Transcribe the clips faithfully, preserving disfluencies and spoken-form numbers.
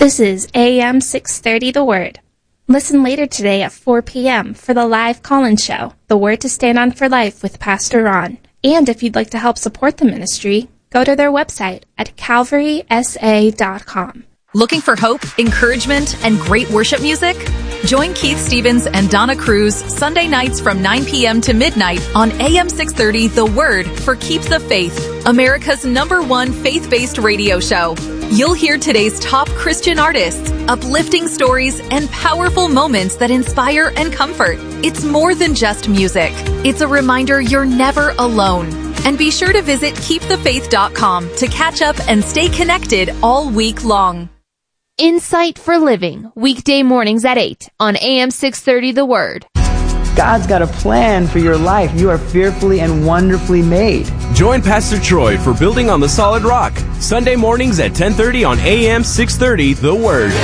This is A M six thirty The Word. Listen later today at four p.m. for the live call-in show, The Word to Stand On for Life with Pastor Ron. And if you'd like to help support the ministry, go to their website at calvary s a dot com. Looking for hope, encouragement, and great worship music? Join Keith Stevens and Donna Cruz Sunday nights from nine p.m. to midnight on A M six thirty The Word for Keep the Faith, America's number one faith-based radio show. You'll hear today's top Christian artists, uplifting stories, and powerful moments that inspire and comfort. It's more than just music. It's a reminder you're never alone. And be sure to visit keep the faith dot com to catch up and stay connected all week long. Insight for Living, weekday mornings at eight on A M six thirty The Word. God's got a plan for your life. You are fearfully and wonderfully made. Join Pastor Troy for Building on the Solid Rock, Sunday mornings at ten thirty on A M six thirty The Word.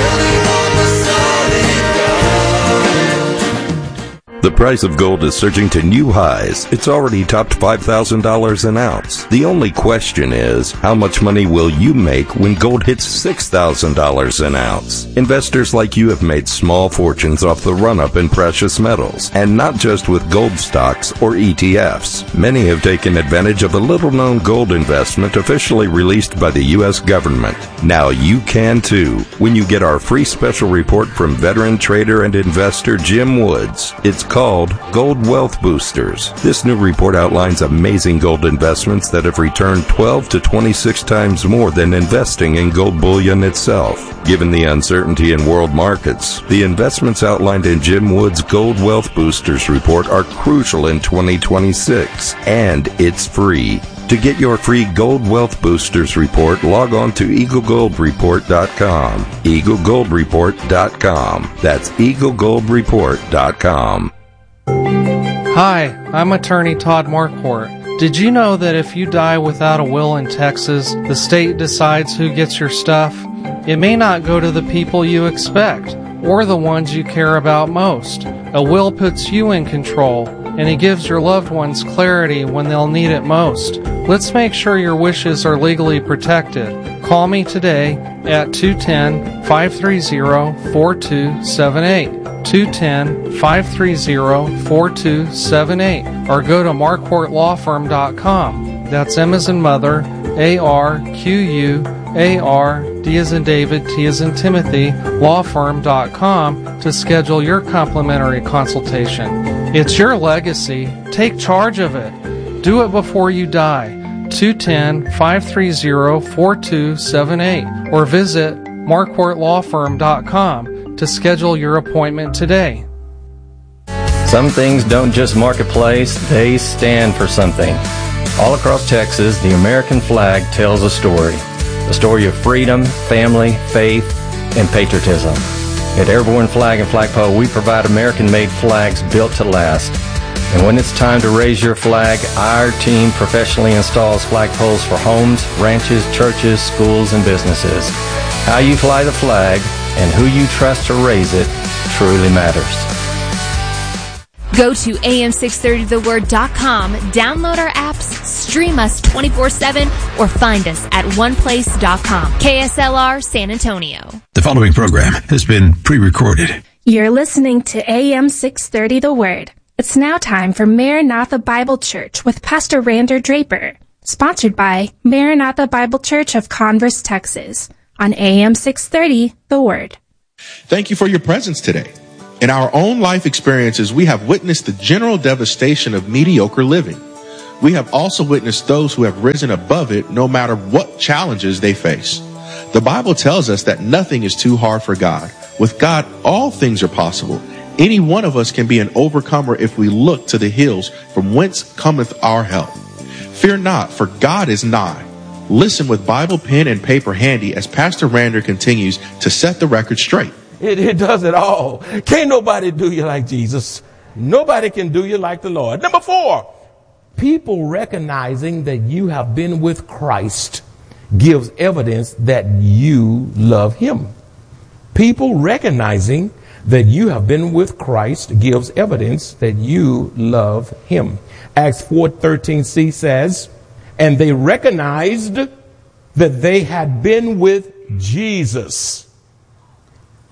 The price of gold is surging to new highs. It's already topped five thousand dollars an ounce. The only question is, how much money will you make when gold hits six thousand dollars an ounce? Investors like you have made small fortunes off the run-up in precious metals, and not just with gold stocks or E T Fs. Many have taken advantage of a little-known gold investment officially released by the U S government. Now you can too, when you get our free special report from veteran trader and investor Jim Woods. It's called Gold Wealth Boosters. This new report outlines amazing gold investments that have returned twelve to twenty-six times more than investing in gold bullion itself. Given the uncertainty in world markets, the investments outlined in Jim Wood's Gold Wealth Boosters report are crucial in twenty twenty-six, and it's free. To get your free Gold Wealth Boosters report, log on to eagle gold report dot com. eagle gold report dot com. That's eagle gold report dot com. Hi, I'm attorney Todd Marquardt. Did you know that if you die without a will in Texas, the state decides who gets your stuff? It may not go to the people you expect, or the ones you care about most. A will puts you in control, and it gives your loved ones clarity when they'll need it most. Let's make sure your wishes are legally protected. Call me today at two one zero, five three zero, four two seven eight. two one zero, five three zero, four two seven eight, or go to marquardt law firm dot com. That's M as in mother, A R Q U A R, D as in David, T as in Timothy, law firm dot com to schedule your complimentary consultation. It's your legacy. Take charge of it. Do it before you die. two one zero, five three zero, four two seven eight, or visit marquardt law firm dot com to schedule your appointment today. Some things don't just marketplace, they stand for something. All across Texas, the American flag tells a story. A story of freedom, family, faith, and patriotism. At Airborne Flag and Flagpole, we provide American-made flags built to last. And when it's time to raise your flag, our team professionally installs flagpoles for homes, ranches, churches, schools, and businesses. How you fly the flag and who you trust to raise it truly matters. Go to A M six thirty the word dot com, download our apps, stream us twenty-four seven, or find us at one place dot com. K S L R San Antonio. The following program has been pre-recorded. You're listening to A M six thirty The Word. It's now time for Maranatha Bible Church with Pastor Rander Draper, sponsored by Maranatha Bible Church of Converse, Texas, on A M six thirty The Word. Thank you for your presence today. In our own life experiences, we have witnessed the general devastation of mediocre living. We have also witnessed those who have risen above it no matter what challenges they face. The Bible tells us that nothing is too hard for God. With God, all things are possible. Any one of us can be an overcomer if we look to the hills from whence cometh our help. Fear not, for God is nigh. Listen with Bible, pen, and paper handy as Pastor Rander continues to set the record straight. It, it does it all. Can't nobody do you like Jesus. Nobody can do you like the Lord. Number four, people recognizing that you have been with Christ gives evidence that you love him. People recognizing that you have been with Christ gives evidence that you love him. Acts four thirteen c says, and they recognized that they had been with Jesus.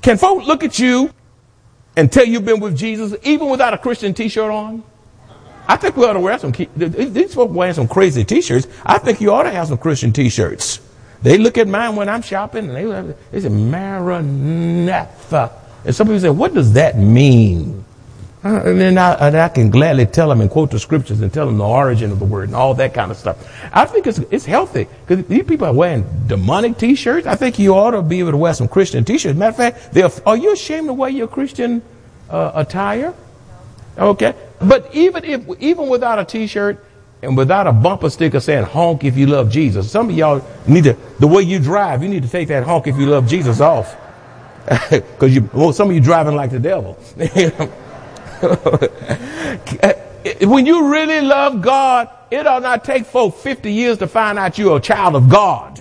Can folks look at you and tell you've been with Jesus even without a Christian t-shirt on? I think we ought to wear some, these folks wearing some crazy t-shirts. I think you ought to have some Christian t-shirts. They look at mine when I'm shopping and they, they say, Maranatha. And some people say, what does that mean? Uh, and then I, and I can gladly tell them and quote the scriptures and tell them the origin of the word and all that kind of stuff. I think it's it's healthy because these people are wearing demonic t-shirts. I think you ought to be able to wear some Christian t-shirts. Matter of fact, they're, are you ashamed to wear your Christian uh, attire? Okay. But even if even without a t-shirt and without a bumper sticker saying honk if you love Jesus, some of y'all need to, the way you drive, you need to take that honk if you love Jesus off. Because you, well, some of you driving like the devil. When you really love God, it ought not take folks fifty years to find out you're a child of God.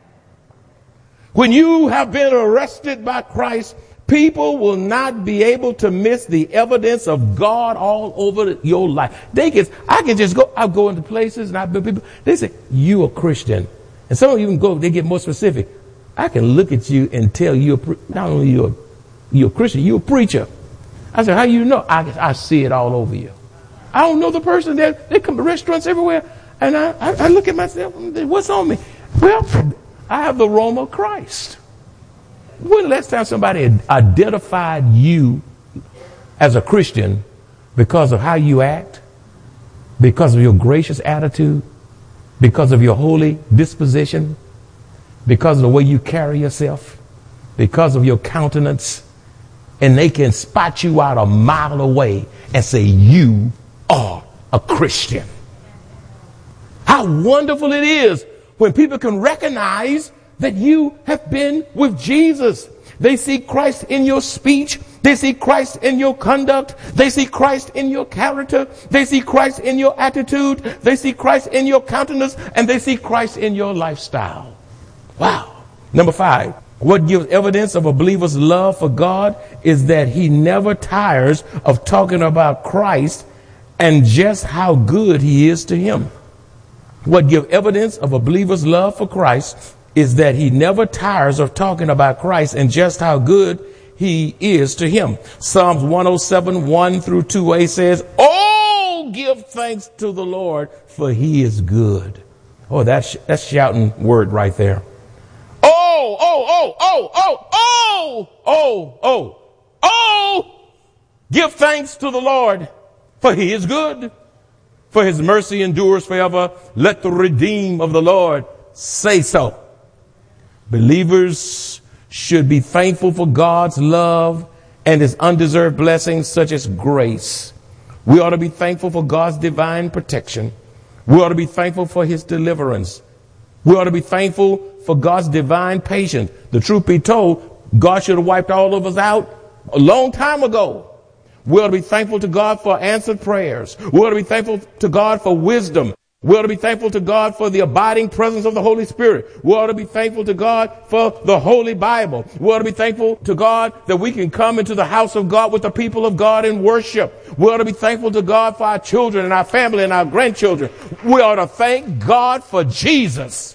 When you have been arrested by Christ, people will not be able to miss the evidence of God all over your life. They can, I can just go, I'll go into places and I've been people, they say, you a Christian. And some of you can go, they get more specific. I can look at you and tell you, not only you're a, you're a Christian, you're a preacher. I said, how you know? I, I see it all over you. I don't know the person that they come to restaurants everywhere. And I, I, I look at myself, what's on me? Well, I have the aroma of Christ. When the last time somebody identified you as a Christian because of how you act, because of your gracious attitude, because of your holy disposition, because of the way you carry yourself, because of your countenance, and they can spot you out a mile away and say, you are a Christian. How wonderful it is when people can recognize that you have been with Jesus. They see Christ in your speech. They see Christ in your conduct. They see Christ in your character. They see Christ in your attitude. They see Christ in your countenance. And they see Christ in your lifestyle. Wow. Number five. What gives evidence of a believer's love for God is that he never tires of talking about Christ and just how good he is to him. What gives evidence of a believer's love for Christ is that he never tires of talking about Christ and just how good he is to him. Psalms one oh seven, one through two a says, oh, give thanks to the Lord, for he is good. Oh, that's, that's shouting word right there. Oh, oh, oh, oh, oh, oh, oh, oh, oh, give thanks to the Lord, for he is good, for his mercy endures forever. Let the redeemed of the Lord say so. Believers should be thankful for God's love and his undeserved blessings such as grace. We ought to be thankful for God's divine protection. We ought to be thankful for his deliverance. We ought to be thankful for God's divine patience. The truth be told, God should have wiped all of us out a long time ago. We ought to be thankful to God for answered prayers. We ought to be thankful to God for wisdom. We ought to be thankful to God for the abiding presence of the Holy Spirit. We ought to be thankful to God for the Holy Bible. We ought to be thankful to God that we can come into the house of God with the people of God in worship. We ought to be thankful to God for our children and our family and our grandchildren. We ought to thank God for Jesus.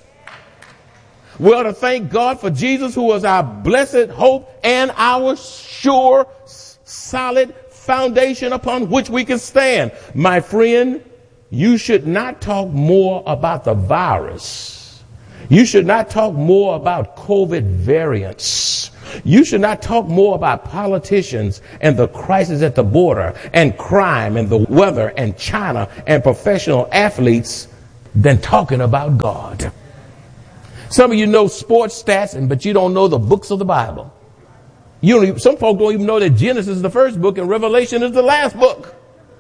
We ought to thank God for Jesus, who is our blessed hope and our sure, solid foundation upon which we can stand. My friend, you should not talk more about the virus. You should not talk more about COVID variants. You should not talk more about politicians and the crisis at the border and crime and the weather and China and professional athletes than talking about God. Some of you know sports stats, and but you don't know the books of the Bible. You don't even, some folk don't even know that Genesis is the first book and Revelation is the last book.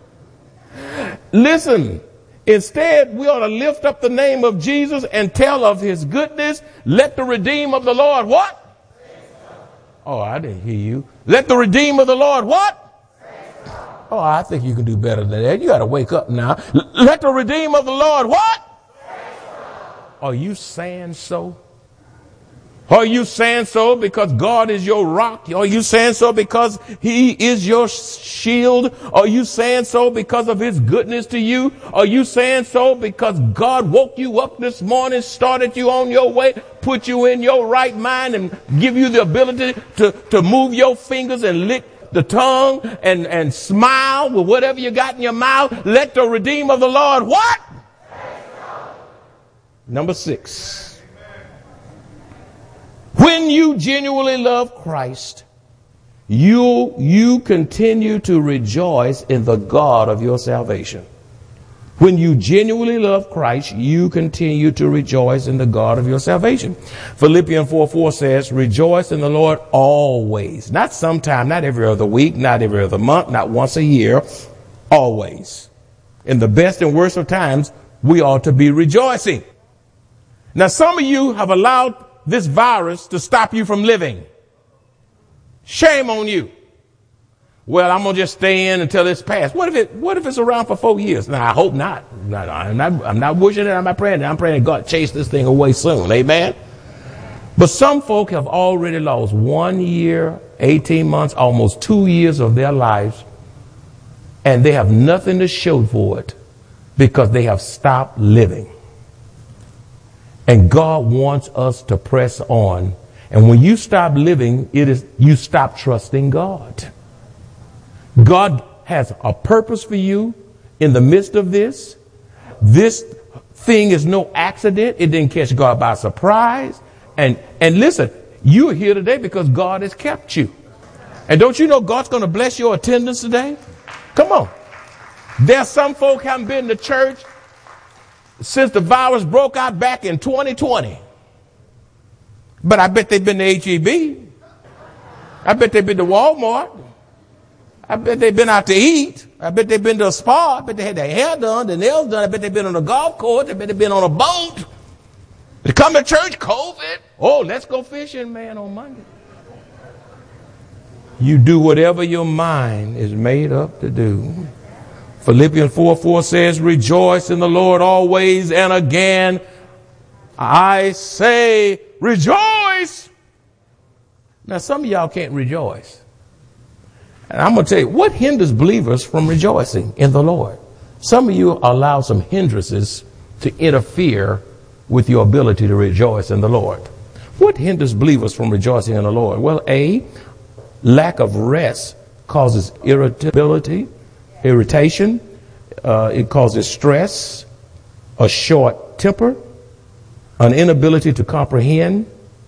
Listen, instead, we ought to lift up the name of Jesus and tell of his goodness. Let the redeemed of the Lord what? Oh, I didn't hear you. Let the redeemed of the Lord what? Oh, I think you can do better than that. You got to wake up now. Let the redeemed of the Lord what? Are you saying so? Are you saying so because God is your rock? Are you saying so because he is your shield? Are you saying so because of his goodness to you? Are you saying so because God woke you up this morning, started you on your way, put you in your right mind, and give you the ability to, to move your fingers and lick the tongue and, and smile with whatever you got in your mouth? Let the Redeemer of the Lord what? Number six. When you genuinely love Christ, you, you continue to rejoice in the God of your salvation. When you genuinely love Christ, you continue to rejoice in the God of your salvation. Philippians four four says, rejoice in the Lord always. Not sometime, not every other week, not every other month, not once a year, always. In the best and worst of times, we ought to be rejoicing. Now, some of you have allowed this virus to stop you from living. Shame on you. Well, I'm gonna just stay in until it's passed. What if it? What if it's around for four years? Now, I hope not. No, no, I'm not. I'm not wishing it. I'm not praying it. I'm praying God chase this thing away soon. Amen. But some folk have already lost one year, eighteen months, almost two years of their lives, and they have nothing to show for it because they have stopped living. And God wants us to press on. And when you stop living, it is you stop trusting God. God has a purpose for you in the midst of this. This thing is no accident. It didn't catch God by surprise. And, and listen, you are here today because God has kept you. And don't you know God's going to bless your attendance today? Come on. There's some folk haven't been to church since the virus broke out back in twenty twenty. But I bet they've been to H E B. I bet they've been to Walmart. I bet they've been out to eat. I bet they've been to a spa. I bet they had their hair done, their nails done. I bet they've been on a golf course. I bet they've been on a boat. They come to church, COVID. Oh, let's go fishing, man, on Monday. You do whatever your mind is made up to do. Philippians four four says, rejoice in the Lord always, and again I say rejoice. Now some of y'all can't rejoice. And I'm going to tell you, what hinders believers from rejoicing in the Lord? Some of you allow some hindrances to interfere with your ability to rejoice in the Lord. What hinders believers from rejoicing in the Lord? Well, A, lack of rest causes irritability. Irritation, uh, it causes stress, a short temper, an inability to comprehend,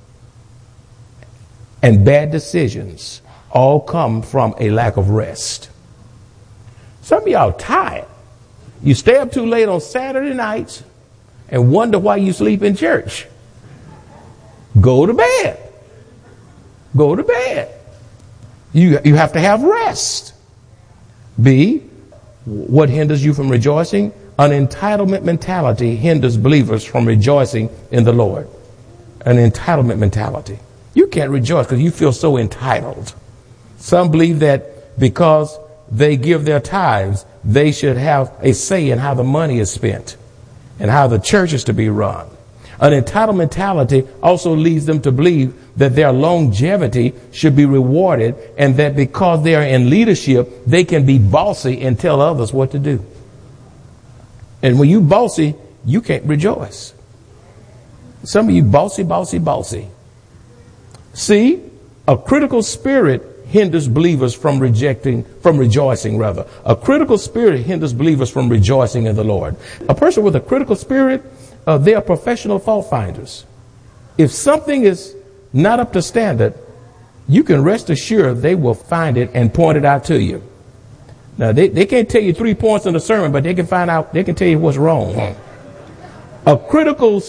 and bad decisions all come from a lack of rest. Some of y'all tired. You stay up too late on Saturday nights and wonder why you sleep in church. Go to bed. Go to bed. You, you have to have rest. B, what hinders you from rejoicing? An entitlement mentality hinders believers from rejoicing in the Lord. An entitlement mentality. You can't rejoice because you feel so entitled. Some believe that because they give their tithes, they should have a say in how the money is spent and how the church is to be run. An entitled mentality also leads them to believe that their longevity should be rewarded and that because they are in leadership, they can be bossy and tell others what to do. And when you bossy, you can't rejoice. Some of you bossy, bossy, bossy. See, a critical spirit hinders believers from rejecting, from rejoicing rather. A critical spirit hinders believers from rejoicing in the Lord. A person with a critical spirit, Uh, they are professional fault finders. If something is not up to standard, you can rest assured they will find it and point it out to you. Now, they, they can't tell you three points in the sermon, but they can find out, they can tell you what's wrong. A critical